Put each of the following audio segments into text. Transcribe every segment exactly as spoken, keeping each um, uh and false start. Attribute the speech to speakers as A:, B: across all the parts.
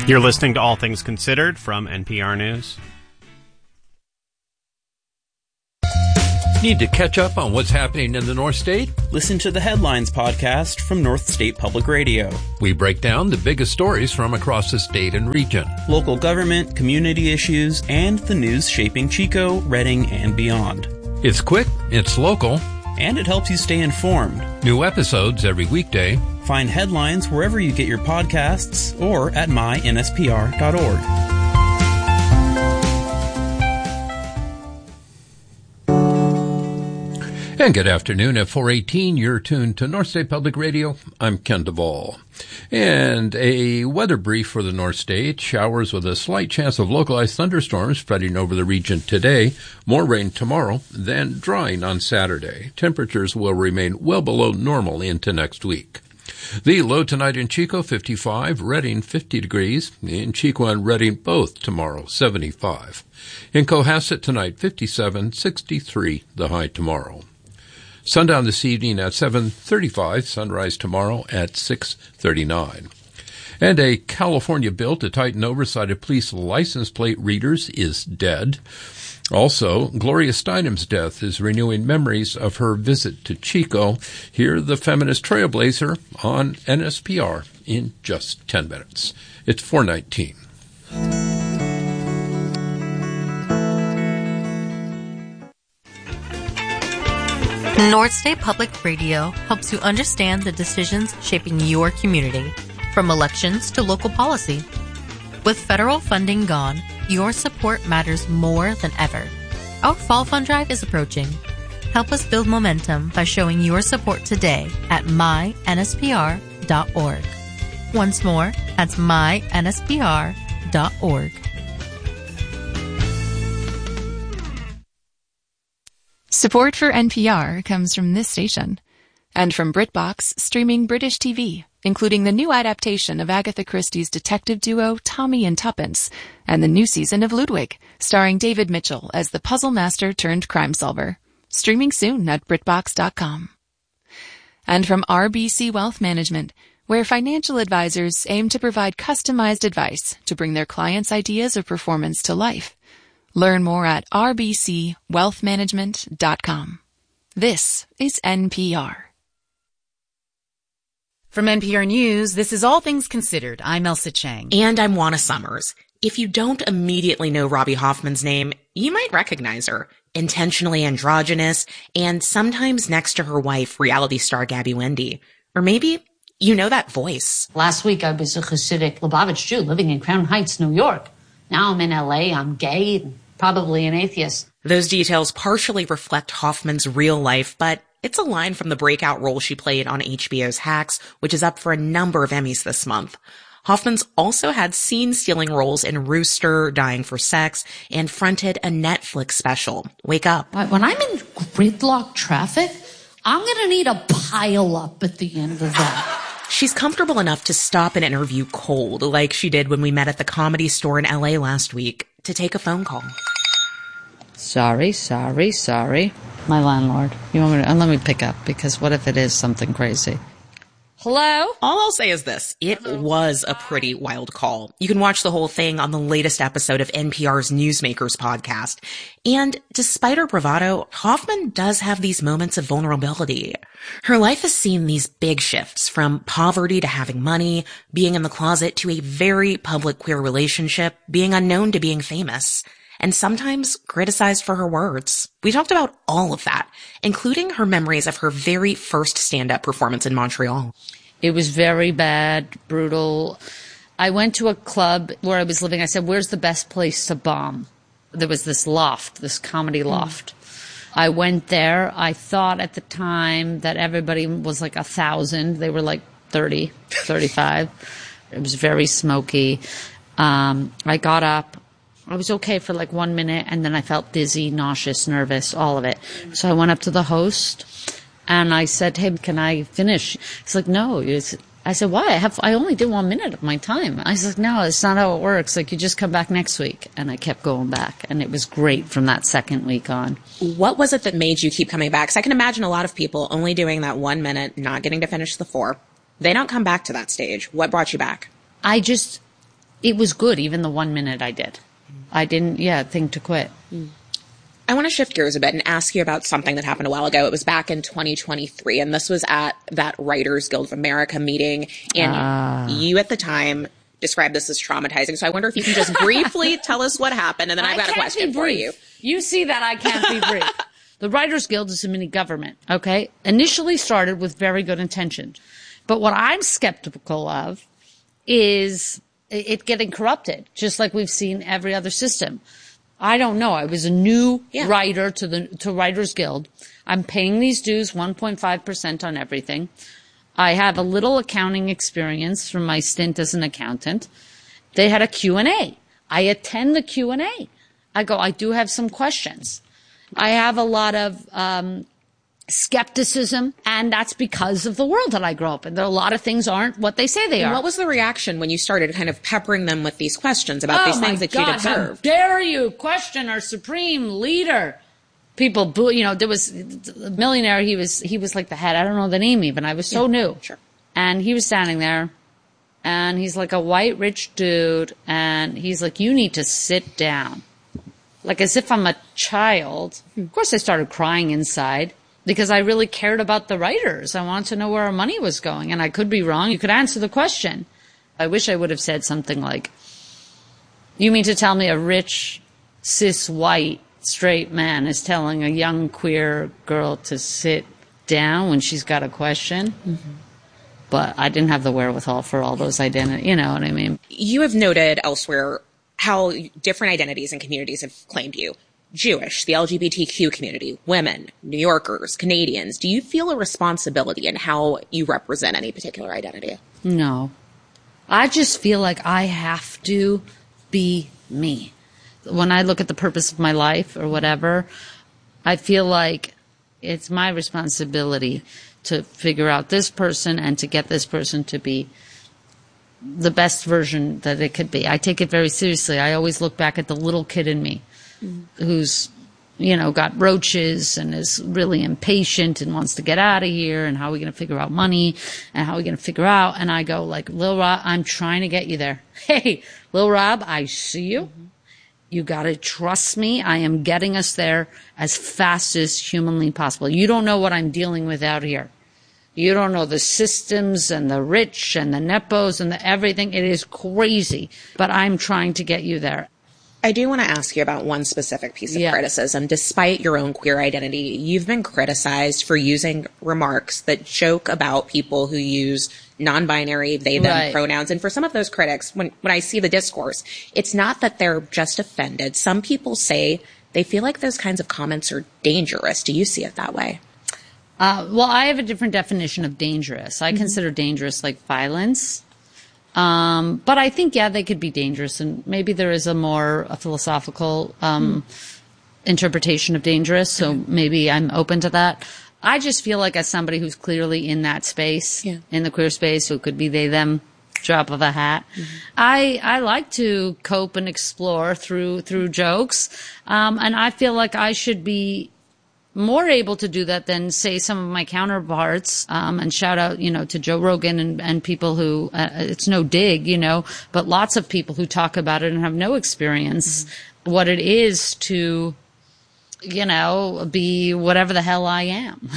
A: You're listening to All Things Considered from N P R News.
B: Need to catch up on what's happening in the North State?
C: Listen to the Headlines podcast from North State Public Radio.
B: We break down the biggest stories from across the state and region.
C: Local government, community issues, and the news shaping Chico, Redding, and beyond.
B: It's quick, it's local,
C: and it helps you stay informed.
B: New episodes every weekday.
C: Find Headlines wherever you get your podcasts or at my N S P R dot org.
B: And good afternoon. At four eighteen, you're tuned to North State Public Radio. I'm Ken Duvall. And a weather brief for the North State. Showers with a slight chance of localized thunderstorms spreading over the region today. More rain tomorrow, then drying on Saturday. Temperatures will remain well below normal into next week. The low tonight in Chico, fifty-five. Redding, fifty degrees. In Chico and Redding, both tomorrow, seventy-five. In Cohasset tonight, fifty-seven. sixty-three, the high tomorrow. Sundown this evening at seven thirty-five, sunrise tomorrow at six thirty-nine. And a California bill to tighten oversight of police license plate readers is dead. Also, Gloria Steinem's death is renewing memories of her visit to Chico. Hear the feminist trailblazer on N S P R in just ten minutes. It's four nineteen.
D: North State Public Radio helps you understand the decisions shaping your community, from elections to local policy. With federal funding gone, your support matters more than ever. Our Fall Fund Drive is approaching. Help us build momentum by showing your support today at my N S P R dot org. Once more, that's my N S P R dot org.
E: Support for N P R comes from this station and from BritBox, streaming British T V, including the new adaptation of Agatha Christie's detective duo Tommy and Tuppence and the new season of Ludwig, starring David Mitchell as the puzzle master turned crime solver. Streaming soon at BritBox dot com. And from R B C Wealth Management, where financial advisors aim to provide customized advice to bring their clients' ideas of performance to life. Learn more at R B C wealth management dot com. This is N P R.
F: From N P R News, this is All Things Considered. I'm Elsa Chang.
G: And I'm Juana Summers. If you don't immediately know Robbie Hoffman's name, you might recognize her. Intentionally androgynous, and sometimes next to her wife, reality star Gabby Wendy. Or maybe you know that voice.
H: Last week I was a Hasidic Lubavitch Jew living in Crown Heights, New York. Now I'm in L A, I'm gay, and probably an atheist.
G: Those details partially reflect Hoffman's real life, but it's a line from the breakout role she played on H B O's Hacks, which is up for a number of Emmys this month. Hoffman's also had scene-stealing roles in Rooster, Dying for Sex, and fronted a Netflix special, Wake Up.
H: When I'm in gridlock traffic, I'm going to need a pile-up at the end of that.
G: She's comfortable enough to stop an interview cold, like she did when we met at the Comedy Store in L A last week, to take a phone call.
I: Sorry, sorry, sorry. My landlord. You want me to, and let me pick up, because what if it is something crazy? Hello?
G: All I'll say is this. It was a pretty wild call. You can watch the whole thing on the latest episode of N P R's Newsmakers podcast. And despite her bravado, Hoffman does have these moments of vulnerability. Her life has seen these big shifts, from poverty to having money, being in the closet to a very public queer relationship, being unknown to being famous, and sometimes criticized for her words. We talked about all of that, including her memories of her very first stand-up performance in Montreal.
I: It was very bad, brutal. I went to a club where I was living. I said, where's the best place to bomb? There was this loft, this comedy loft. Mm. I went there. I thought at the time that everybody was like a thousand. They were like thirty, thirty-five. It was very smoky. Um, I got up. I was okay for like one minute, and then I felt dizzy, nauseous, nervous, all of it. So I went up to the host, and I said, hey, can I finish? He's like, no. It's, I said, why? I have I only did one minute of my time. I was like, no, it's not how it works. Like, you just come back next week. And I kept going back, and it was great from that second week on.
G: What was it that made you keep coming back? Because I can imagine a lot of people only doing that one minute, not getting to finish the four. They don't come back to that stage. What brought you back?
I: I just... it was good, even the one minute I did. I didn't, yeah, think to quit.
G: Mm. I want to shift gears a bit and ask you about something that happened a while ago. It was back in twenty twenty-three, and this was at that Writers Guild of America meeting. And uh. you at the time described this as traumatizing. So I wonder if you can just briefly tell us what happened, and then I've got a question for you.
I: You see that I can't be brief. The Writers Guild is a mini government, okay? Initially started with very good intentions. But what I'm skeptical of is it getting corrupted, just like we've seen every other system. I don't know. I was a new yeah. writer to the to Writers Guild. I'm paying these dues, one point five percent on everything. I have a little accounting experience from my stint as an accountant. They had a Q and A. I attend the Q and A. I go, I do have some questions. I have a lot of um, skepticism, and that's because of the world that I grew up in. There are a lot of things aren't what they say they
G: and
I: are.
G: What was the reaction when you started kind of peppering them with these questions about
I: oh
G: these things that
I: God,
G: you'd observed?
I: How dare you question our supreme leader? People boo, you know, there was a millionaire, he was he was like the head. I don't know the name even. I was so
G: yeah,
I: new.
G: Sure.
I: And he was standing there, and he's like a white rich dude, and he's like, you need to sit down. Like as if I'm a child. Of course I started crying inside, because I really cared about the writers. I wanted to know where our money was going, and I could be wrong. You could answer the question. I wish I would have said something like, you mean to tell me a rich, cis, white, straight man is telling a young queer girl to sit down when she's got a question? Mm-hmm. But I didn't have the wherewithal for all those identities. You know what I mean?
G: You have noted elsewhere how different identities and communities have claimed you. Jewish, the L G B T Q community, women, New Yorkers, Canadians. Do you feel a responsibility in how you represent any particular identity?
I: No. I just feel like I have to be me. When I look at the purpose of my life or whatever, I feel like it's my responsibility to figure out this person and to get this person to be the best version that it could be. I take it very seriously. I always look back at the little kid in me mm-hmm. who's, you know, got roaches and is really impatient and wants to get out of here, and how are we going to figure out money, and how are we going to figure out, and I go like, Lil Rob, I'm trying to get you there. Hey, Lil Rob, I see you. Mm-hmm. You got to trust me. I am getting us there as fast as humanly possible. You don't know what I'm dealing with out here. You don't know the systems and the rich and the nepos and the everything. It is crazy, but I'm trying to get you there.
G: I do want to ask you about one specific piece of
I: yeah.
G: criticism. Despite your own queer identity, you've been criticized for using remarks that joke about people who use non-binary, they, them
I: right.
G: pronouns. And for some of those critics, when, when I see the discourse, it's not that they're just offended. Some people say they feel like those kinds of comments are dangerous. Do you see it that way?
I: Uh, well, I have a different definition of dangerous. I mm-hmm. consider dangerous like violence. Um, but I think, yeah, they could be dangerous. And maybe there is a more a philosophical um, mm. interpretation of dangerous. So mm-hmm. maybe I'm open to that. I just feel like as somebody who's clearly in that space, yeah. in the queer space, who could be they, them, drop of a hat. Mm-hmm. I I like to cope and explore through through jokes. Um, and I feel like I should be more able to do that than, say, some of my counterparts, um, and shout out, you know, to Joe Rogan and, and people who, uh, it's no dig, you know, but lots of people who talk about it and have no experience mm-hmm. what it is to, you know, be whatever the hell I am.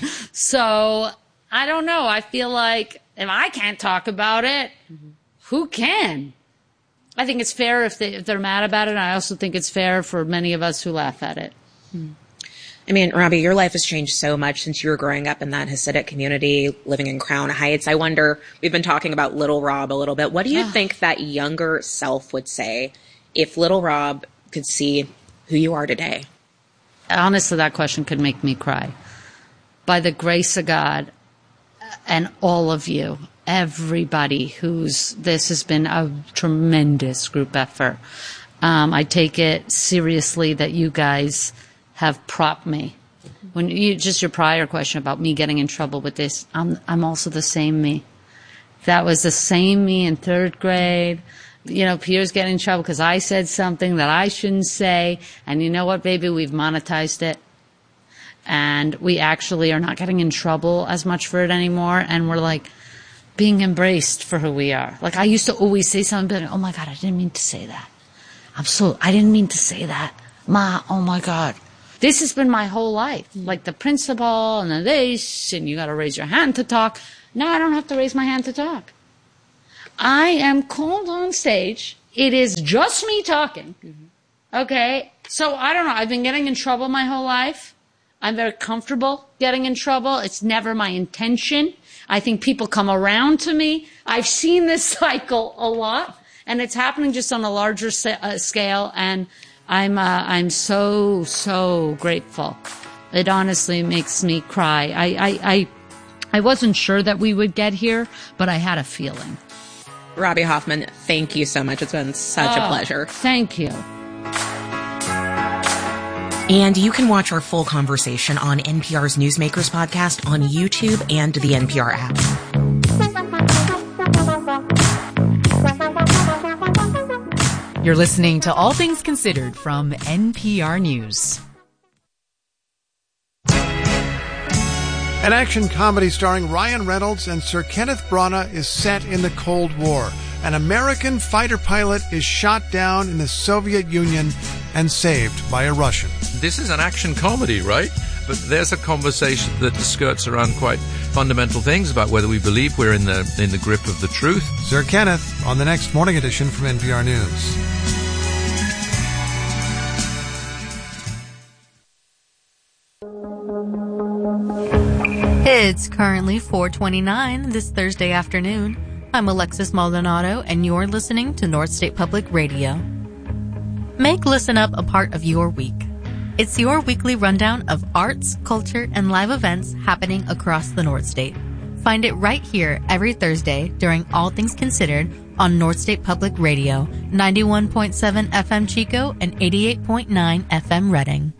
I: So I don't know. I feel like if I can't talk about it, mm-hmm. who can? I think it's fair if, they, if they're mad about it. I also think it's fair for many of us who laugh at it.
G: Mm-hmm. I mean, Robbie, your life has changed so much since you were growing up in that Hasidic community, living in Crown Heights. I wonder, we've been talking about Little Rob a little bit. What do you think that younger self would say if Little Rob could see who you are today?
I: Honestly, that question could make me cry. By the grace of God and all of you, everybody who's, this has been a tremendous group effort. Um, I take it seriously that you guys have propped me. When you, just your prior question about me getting in trouble with this, I'm, I'm also the same me. That was the same me in third grade. You know, Pierre's getting in trouble because I said something that I shouldn't say. And you know what, baby? We've monetized it. And we actually are not getting in trouble as much for it anymore. And we're like, being embraced for who we are. Like, I used to always say something, but, oh my God, I didn't mean to say that. I'm so, I didn't mean to say that. Ma, oh my God. This has been my whole life. Like the principal and the this, and you got to raise your hand to talk. No, I don't have to raise my hand to talk. I am called on stage. It is just me talking. Mm-hmm. Okay? So, I don't know. I've been getting in trouble my whole life. I'm very comfortable getting in trouble. It's never my intention. I think people come around to me. I've seen this cycle a lot, and it's happening just on a larger sa- uh, scale, and I'm uh, I'm so, so grateful. It honestly makes me cry. I, I, I, I wasn't sure that we would get here, but I had a feeling.
G: Robbie Hoffman, thank you so much. It's been such
I: oh,
G: a pleasure.
I: Thank you.
G: And you can watch our full conversation on N P R's Newsmakers podcast on YouTube and the N P R app.
F: You're listening to All Things Considered from N P R News.
J: An action comedy starring Ryan Reynolds and Sir Kenneth Branagh is set in the Cold War. An American fighter pilot is shot down in the Soviet Union and saved by a Russian.
K: This is an action comedy, right? But there's a conversation that skirts around quite fundamental things about whether we believe we're in the in the grip of the truth.
J: Sir Kenneth on the next morning edition from N P R News.
D: It's currently four twenty-nine this Thursday afternoon. I'm Alexis Maldonado, and you're listening to North State Public Radio. Make Listen Up a part of your week. It's your weekly rundown of arts, culture, and live events happening across the North State. Find it right here every Thursday during All Things Considered on North State Public Radio, ninety-one point seven F M Chico and eighty-eight point nine F M Reading.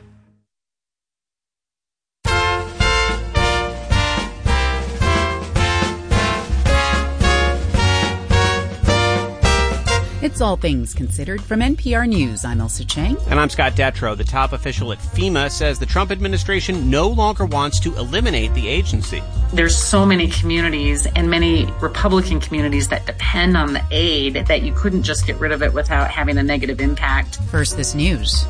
F: It's All Things Considered from N P R News. I'm Elsa Chang.
A: And I'm Scott Detrow. The top official at FEMA says the Trump administration no longer wants to eliminate the agency.
L: There's so many communities and many Republican communities that depend on the aid that you couldn't just get rid of it without having a negative impact.
F: First, this news.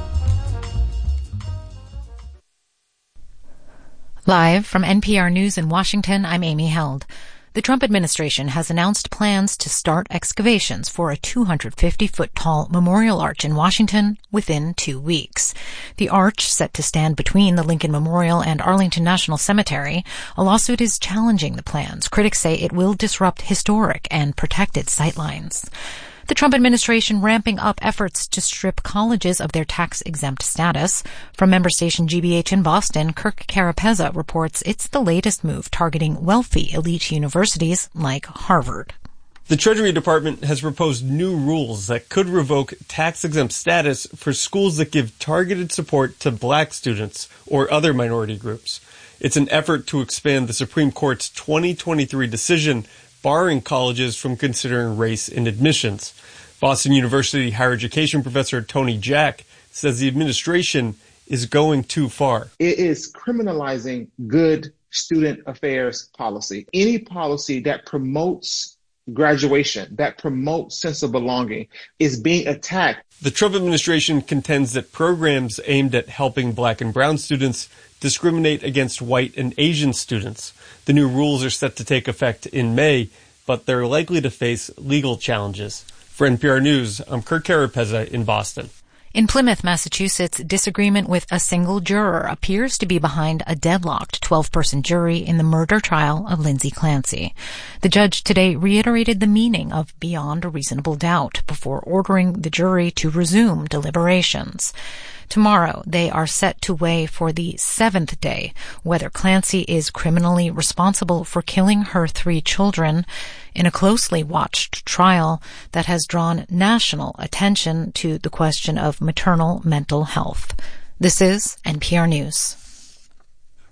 M: Live from N P R News in Washington, I'm Amy Held. The Trump administration has announced plans to start excavations for a two hundred fifty foot tall memorial arch in Washington within two weeks. The arch, set to stand between the Lincoln Memorial and Arlington National Cemetery, a lawsuit is challenging the plans. Critics say it will disrupt historic and protected sightlines. The Trump administration ramping up efforts to strip colleges of their tax-exempt status. From member station G B H in Boston, Kirk Carapezza reports it's the latest move targeting wealthy elite universities like Harvard.
N: The Treasury Department has proposed new rules that could revoke tax-exempt status for schools that give targeted support to black students or other minority groups. It's an effort to expand the Supreme Court's twenty twenty-three decision barring colleges from considering race in admissions. Boston University higher education professor Tony Jack says the administration is going too far.
O: It is criminalizing good student affairs policy. Any policy that promotes graduation, that promotes sense of belonging, is being attacked.
N: The Trump administration contends that programs aimed at helping black and brown students discriminate against white and Asian students. The new rules are set to take effect in May, but they're likely to face legal challenges. For N P R News, I'm Kirk Carapezza in Boston.
M: In Plymouth, Massachusetts, disagreement with a single juror appears to be behind a deadlocked twelve-person jury in the murder trial of Lindsay Clancy. The judge today reiterated the meaning of beyond a reasonable doubt before ordering the jury to resume deliberations. Tomorrow, they are set to weigh for the seventh day whether Clancy is criminally responsible for killing her three children in a closely watched trial that has drawn national attention to the question of maternal mental health. This is N P R News.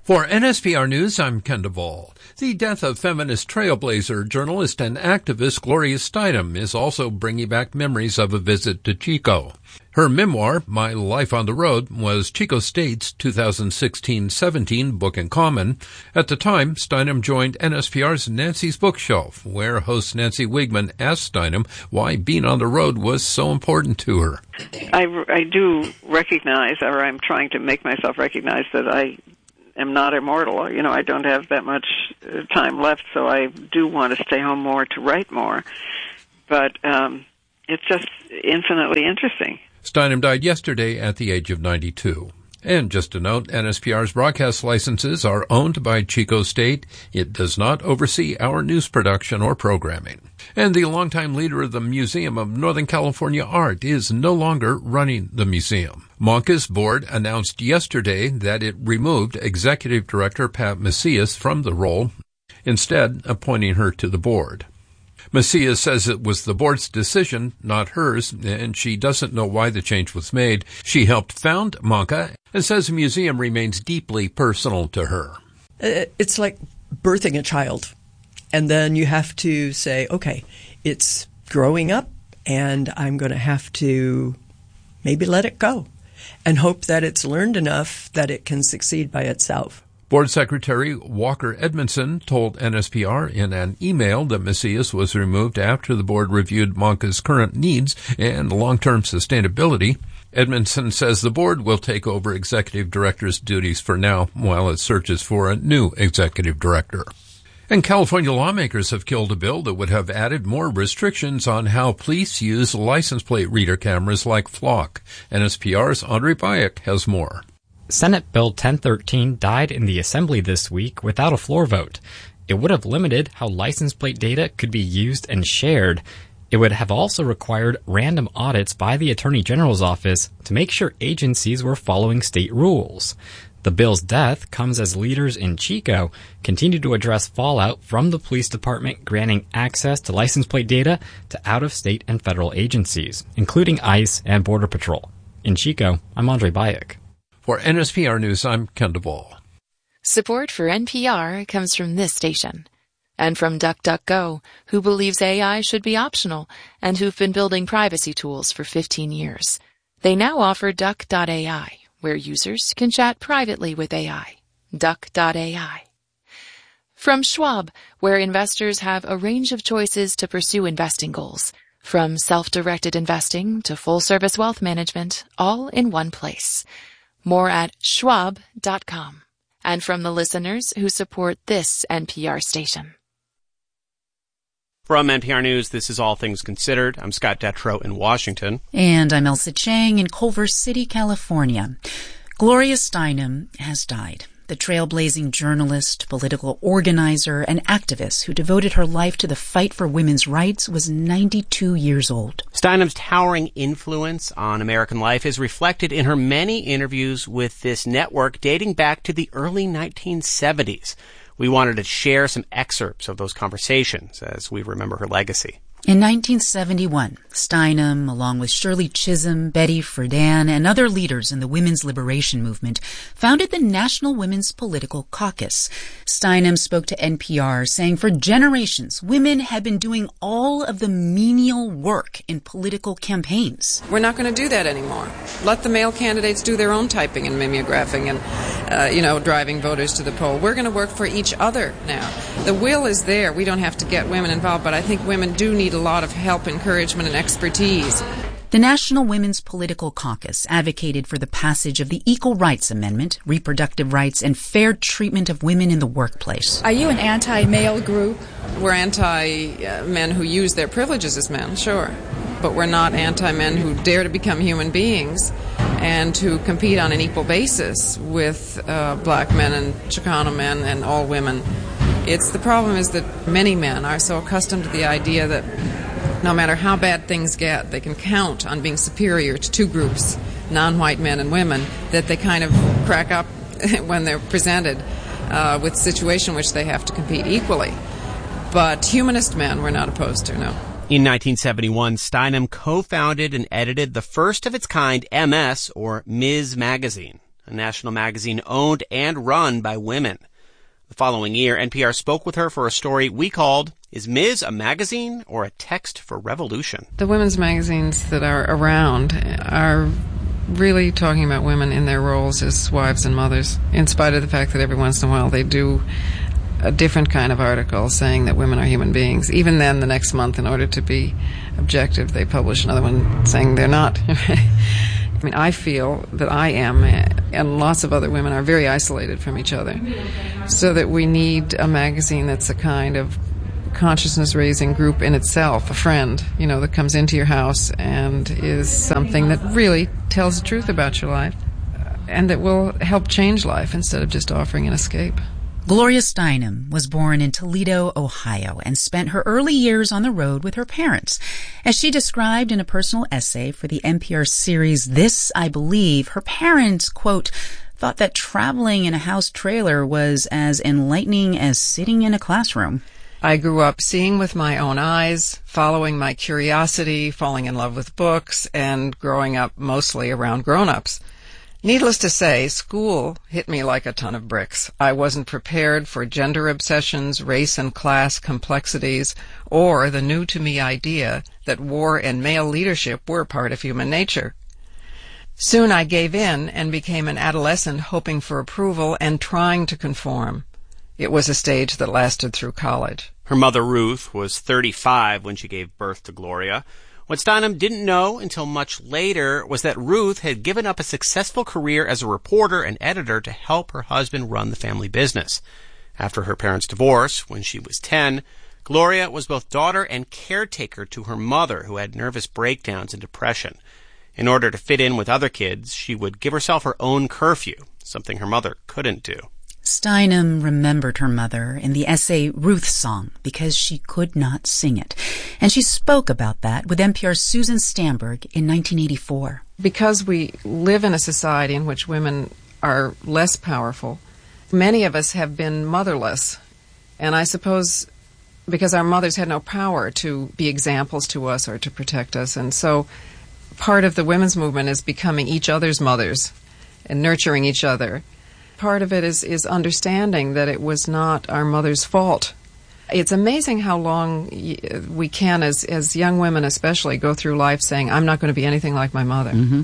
B: For N S P R News, I'm Ken Duvall. The death of feminist trailblazer, journalist, and activist Gloria Steinem is also bringing back memories of a visit to Chico. Her memoir, My Life on the Road, was Chico State's two thousand sixteen seventeen book in common. At the time, Steinem joined N S P R's Nancy's Bookshelf, where host Nancy Wigman asked Steinem why being on the road was so important to her.
P: I, I do recognize, or I'm trying to make myself recognize that I am not immortal. You know, I don't have that much time left, so I do want to stay home more to write more. But um, it's just infinitely interesting.
B: Steinem died yesterday at the age of ninety-two. And just a note, N S P R's broadcast licenses are owned by Chico State. It does not oversee our news production or programming. And the longtime leader of the Museum of Northern California Art is no longer running the museum. MONCA's board announced yesterday that it removed Executive Director Pat Macias from the role, instead appointing her to the board. Macias says it was the board's decision, not hers, and she doesn't know why the change was made. She helped found MONCA and says the museum remains deeply personal to her.
Q: It's like birthing a child. And then you have to say, okay, it's growing up, and I'm going to have to maybe let it go and hope that it's learned enough that it can succeed by itself.
B: Board Secretary Walker Edmondson told N S P R in an email that Macias was removed after the board reviewed MONCA's current needs and long-term sustainability. Edmondson says the board will take over executive director's duties for now while it searches for a new executive director. And California lawmakers have killed a bill that would have added more restrictions on how police use license plate reader cameras like Flock. N S P R's Andre Bayek has more.
R: Senate Bill ten thirteen died in the Assembly this week without a floor vote. It would have limited how license plate data could be used and shared. It would have also required random audits by the Attorney General's office to make sure agencies were following state rules. The bill's death comes as leaders in Chico continue to address fallout from the police department granting access to license plate data to out-of-state and federal agencies, including ICE and Border Patrol. In Chico, I'm Andre Bayek.
B: For N S P R News, I'm Ken Duvall.
E: Support for N P R comes from this station. And from DuckDuckGo, who believes A I should be optional and who've been building privacy tools for fifteen years. They now offer Duck dot A I, where users can chat privately with A I. Duck dot A I. From Schwab, where investors have a range of choices to pursue investing goals. From self-directed investing to full-service wealth management, all in one place. More at schwab dot com. And from the listeners who support this N P R station.
A: From N P R News, this is All Things Considered. I'm Scott Detrow in Washington.
F: And I'm Elsa Chang in Culver City, California. Gloria Steinem has died. The trailblazing journalist, political organizer, and activist who devoted her life to the fight for women's rights was ninety-two years old.
A: Steinem's towering influence on American life is reflected in her many interviews with this network dating back to the early nineteen seventies. We wanted to share some excerpts of those conversations as we remember her legacy.
F: In nineteen seventy-one, Steinem, along with Shirley Chisholm, Betty Friedan, and other leaders in the women's liberation movement, founded the National Women's Political Caucus. Steinem spoke to N P R, saying for generations, women had been doing all of the menial work in political campaigns.
S: We're not going to do that anymore. Let the male candidates do their own typing and mimeographing and, uh, you know, driving voters to the poll. We're going to work for each other now. The will is there. We don't have to get women involved, but I think women do need a lot of help, encouragement, and expertise.
F: The National Women's Political Caucus advocated for the passage of the Equal Rights Amendment, reproductive rights, and fair treatment of women in the workplace.
S: Are you an anti-male group? We're anti-men who use their privileges as men, sure. But we're not anti-men who dare to become human beings and to compete on an equal basis with uh, black men and Chicano men and all women. It's the problem is that many men are so accustomed to the idea that no matter how bad things get, they can count on being superior to two groups, non-white men and women, that they kind of crack up when they're presented uh, with a situation in which they have to compete equally. But humanist men we're not opposed to, no.
A: In nineteen seventy-one, Steinem co-founded and edited the first of its kind M S, or Miz Magazine. a national magazine owned and run by women. The following year, N P R spoke with her for a story we called, Is Miz a Magazine or a Text for Revolution?
S: The women's magazines that are around are really talking about women in their roles as wives and mothers, in spite of the fact that every once in a while they do a different kind of article saying that women are human beings. Even then, the next month, in order to be objective, they publish another one saying they're not. I mean, I feel that I am, and lots of other women are very isolated from each other, so that we need a magazine that's a kind of consciousness-raising group in itself, a friend, you know, that comes into your house and is something that really tells the truth about your life and that will help change life instead of just offering an escape.
F: Gloria Steinem was born in Toledo, Ohio, and spent her early years on the road with her parents. As she described in a personal essay for the N P R series This, I Believe, her parents, quote, thought that traveling in a house trailer was as enlightening as sitting in a classroom.
S: I grew up seeing with my own eyes, following my curiosity, falling in love with books, and growing up mostly around grown-ups. Needless to say, school hit me like a ton of bricks. I wasn't prepared for gender obsessions, race and class complexities, or the new-to-me idea that war and male leadership were part of human nature. Soon I gave in and became an adolescent hoping for approval and trying to conform. It was a stage that lasted through college.
A: Her mother, Ruth, was thirty-five when she gave birth to Gloria. What Steinem didn't know until much later was that Ruth had given up a successful career as a reporter and editor to help her husband run the family business. After her parents' divorce, when she was ten, Gloria was both daughter and caretaker to her mother, who had nervous breakdowns and depression. In order to fit in with other kids, she would give herself her own curfew, something her mother couldn't do.
F: Steinem remembered her mother in the essay Ruth's Song because she could not sing it. And she spoke about that with N P R's Susan Stamberg in nineteen eighty-four.
S: Because we live in a society in which women are less powerful, many of us have been motherless. And I suppose because our mothers had no power to be examples to us or to protect us. And so part of the women's movement is becoming each other's mothers and nurturing each other. Part of it is, is understanding that it was not our mother's fault. It's amazing how long we can, as, as young women especially, go through life saying, I'm not going to be anything like my mother.
F: Mm-hmm.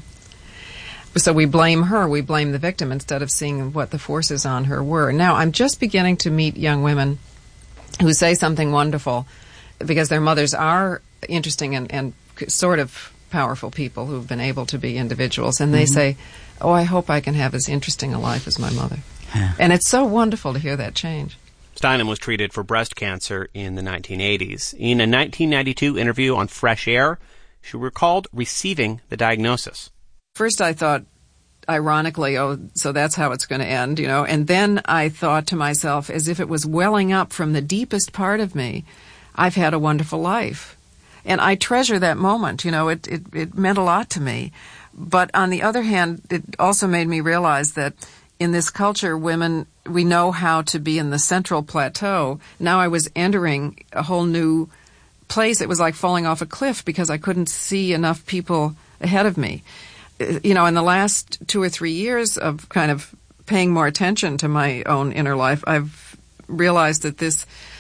S: So we blame her, we blame the victim, instead of seeing what the forces on her were. Now, I'm just beginning to meet young women who say something wonderful because their mothers are interesting and, and sort of powerful people who've been able to be individuals. And they mm-hmm. say, oh, I hope I can have as interesting a life as my mother.
F: Yeah.
S: And it's so wonderful to hear that change.
A: Steinem was treated for breast cancer in the nineteen eighties. In a nineteen ninety-two interview on Fresh Air, she recalled receiving the diagnosis.
S: First I thought, ironically, oh, so that's how it's going to end, you know. And then I thought to myself, as if it was welling up from the deepest part of me, I've had a wonderful life. And I treasure that moment, you know, it, it, it meant a lot to me. But on the other hand, it also made me realize that in this culture, women, we know how to be in the central plateau. Now I was entering a whole new place. It was like falling off a cliff because I couldn't see enough people ahead of me. You know, in the last two or three years of kind of paying more attention to my own inner life, I've realized that this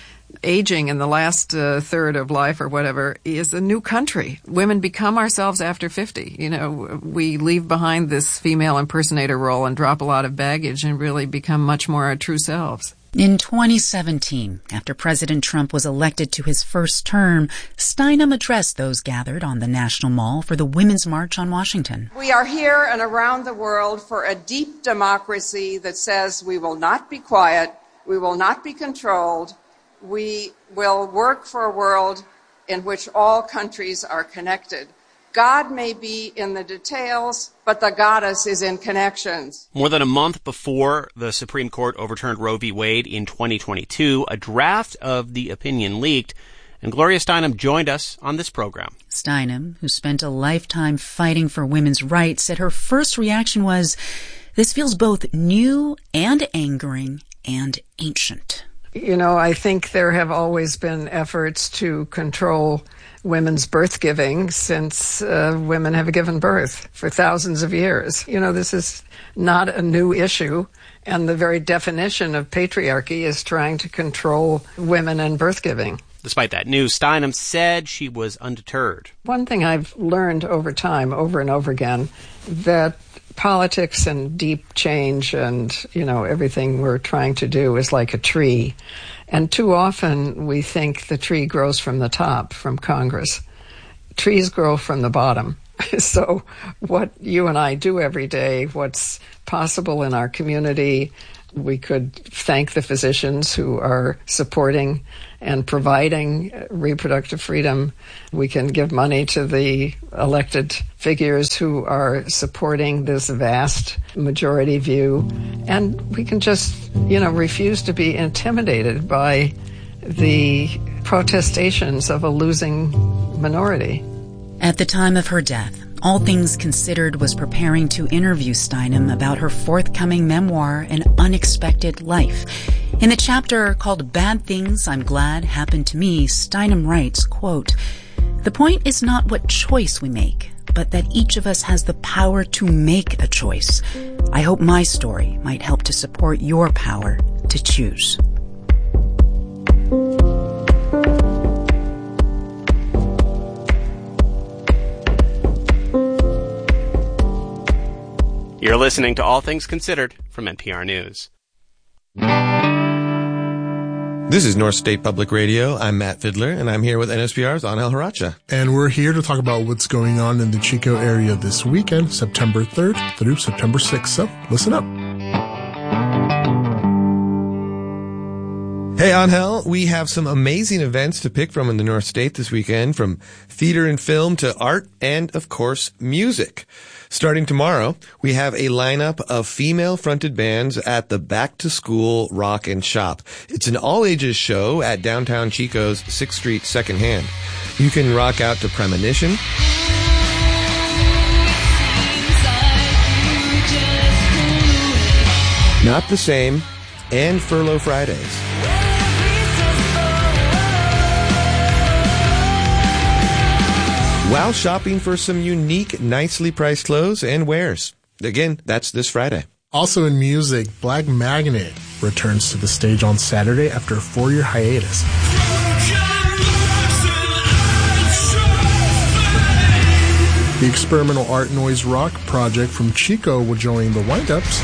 S: aging in the last uh, third of life or whatever is a new country. Women become ourselves after fifty. You know, we leave behind this female impersonator role and drop a lot of baggage and really become much more our true selves.
F: In twenty seventeen, after President Trump was elected to his first term, Steinem addressed those gathered on the National Mall for the Women's March on Washington.
T: We are here and around the world for a deep democracy that says we will not be quiet, we will not be controlled, we will work for a world in which all countries are connected. God may be in the details, but the goddess is in connections.
A: More than a month before the Supreme Court overturned Roe v. Wade in twenty twenty-two, a draft of the opinion leaked, and Gloria Steinem joined us on this program.
F: Steinem, who spent a lifetime fighting for women's rights, said her first reaction was, this feels both new and angering and ancient.
L: You know, I think there have always been efforts to control women's birth giving since uh, women have given birth for thousands of years. You know, this is not a new issue, and the very definition of patriarchy is trying to control women and birth giving.
A: Despite that news, Steinem said she was undeterred.
L: One thing I've learned over time, over and over again, that politics and deep change and, you know, everything we're trying to do is like a tree. And too often we think the tree grows from the top, from Congress. Trees grow from the bottom. So what you and I do every day, what's possible in our community, we could thank the physicians who are supporting and providing reproductive freedom. We can give money to the elected figures who are supporting this vast majority view. And we can just, you know, refuse to be intimidated by the protestations of a losing minority.
F: At the time of her death, All Things Considered was preparing to interview Steinem about her forthcoming memoir, An Unexpected Life. In the chapter called Bad Things I'm Glad Happened to Me, Steinem writes, quote, "The point is not what choice we make, but that each of us has the power to make a choice. I hope my story might help to support your power to choose."
A: You're listening to All Things Considered from N P R News.
U: This is North State Public Radio. I'm Matt Fiddler, and I'm here with N S P R's Angel Haracha.
V: And we're here to talk about what's going on in the Chico area this weekend, September third through September sixth. So listen up.
U: Hey, Angel, we have some amazing events to pick from in the North State this weekend, from theater and film to art and, of course, music. Starting tomorrow, we have a lineup of female-fronted bands at the Back to School Rock and Shop. It's an all-ages show at downtown Chico's sixth Street Second Hand. You can rock out to Premonition, Not the Same, and Furlough Fridays. While shopping for some unique, nicely priced clothes and wares. Again, that's this Friday.
V: Also in music, Black Magnet returns to the stage on Saturday after a four-year hiatus. The experimental art noise rock project from Chico will join the Wind-Ups.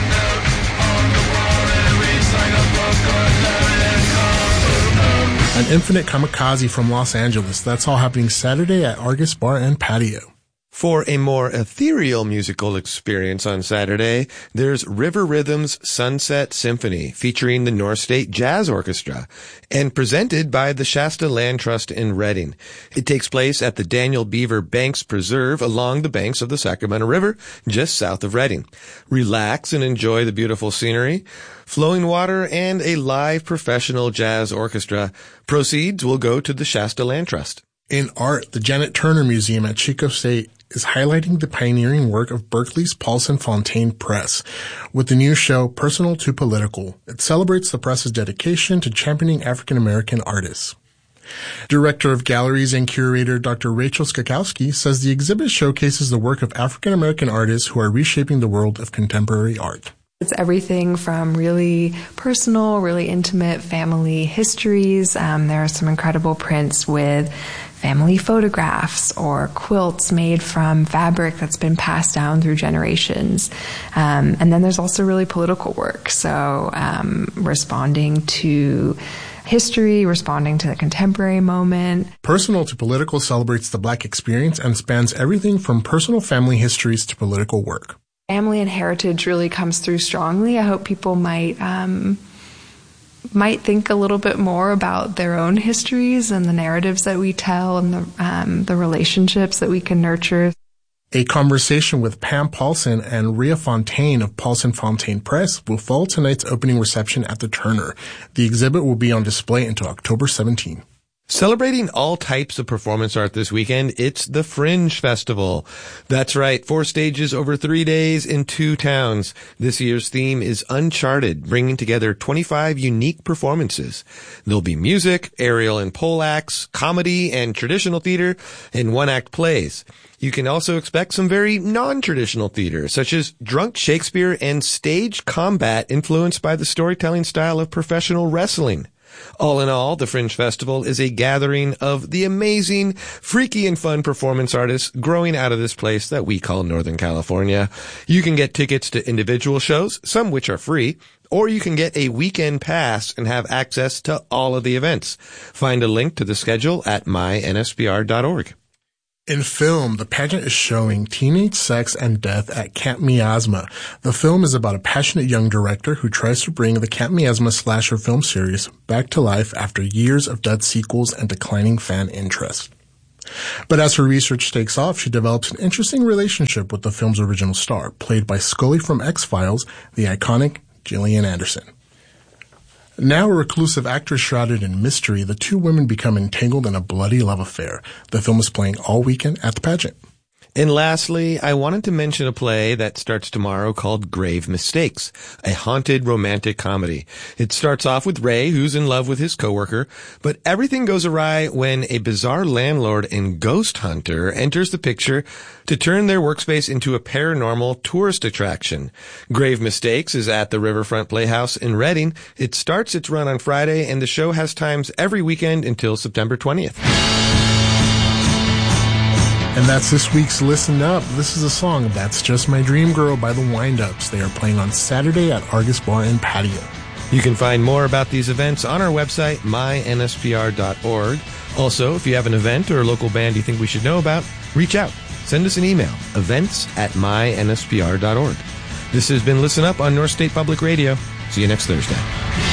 V: An Infinite Kamikaze from Los Angeles. That's all happening Saturday at Argus Bar and Patio.
U: For a more ethereal musical experience on Saturday, there's River Rhythms Sunset Symphony featuring the North State Jazz Orchestra and presented by the Shasta Land Trust in Redding. It takes place at the Daniel Beaver Banks Preserve along the banks of the Sacramento River, just south of Redding. Relax and enjoy the beautiful scenery, flowing water, and a live professional jazz orchestra. Proceeds will go to the Shasta Land Trust.
V: In art, the Janet Turner Museum at Chico State is highlighting the pioneering work of Berkeley's Paulson Fontaine Press with the new show Personal to Political. It celebrates the press's dedication to championing African American artists. Director of Galleries and curator Doctor Rachel Skakowski says the exhibit showcases the work of African American artists who are reshaping the world of contemporary art.
W: It's everything from really personal, really intimate family histories. Um, there are some incredible prints with family photographs or quilts made from fabric that's been passed down through generations. Um, and then there's also really political work. So um, responding to history, responding to the contemporary moment.
V: Personal to Political celebrates the Black experience and spans everything from personal family histories to political work.
W: Family and heritage really comes through strongly. I hope people might um, might think a little bit more about their own histories and the narratives that we tell and the um, the relationships that we can nurture.
V: A conversation with Pam Paulson and Rhea Fontaine of Paulson Fontaine Press will follow tonight's opening reception at the Turner. The exhibit will be on display until October seventeenth.
U: Celebrating all types of performance art this weekend, it's the Fringe Festival. That's right, four stages over three days in two towns. This year's theme is Uncharted, bringing together twenty-five unique performances. There'll be music, aerial and pole acts, comedy and traditional theater, and one-act plays. You can also expect some very non-traditional theater, such as drunk Shakespeare and stage combat influenced by the storytelling style of professional wrestling. All in all, the Fringe Festival is a gathering of the amazing, freaky, and fun performance artists growing out of this place that we call Northern California. You can get tickets to individual shows, some which are free, or you can get a weekend pass and have access to all of the events. Find a link to the schedule at my N S P R dot org.
V: In film, the pageant is showing Teenage Sex and Death at Camp Miasma. The film is about a passionate young director who tries to bring the Camp Miasma slasher film series back to life after years of dead sequels and declining fan interest. But as her research takes off, she develops an interesting relationship with the film's original star, played by Scully from X-Files, the iconic Gillian Anderson. Now a reclusive actress shrouded in mystery, the two women become entangled in a bloody love affair. The film is playing all weekend at the pageant.
U: And lastly, I wanted to mention a play that starts tomorrow called Grave Mistakes, a haunted romantic comedy. It starts off with Ray, who's in love with his coworker, but everything goes awry when a bizarre landlord and ghost hunter enters the picture to turn their workspace into a paranormal tourist attraction. Grave Mistakes is at the Riverfront Playhouse in Reading. It starts its run on Friday, and the show has times every weekend until September twentieth.
V: And that's this week's Listen Up. This is a song, That's Just My Dream Girl by the Wind-Ups. They are playing on Saturday at Argus Bar and Patio.
U: You can find more about these events on our website, my N S P R dot org. Also, if you have an event or a local band you think we should know about, reach out. Send us an email, events at my N S P R dot org. This has been Listen Up on North State Public Radio. See you next Thursday.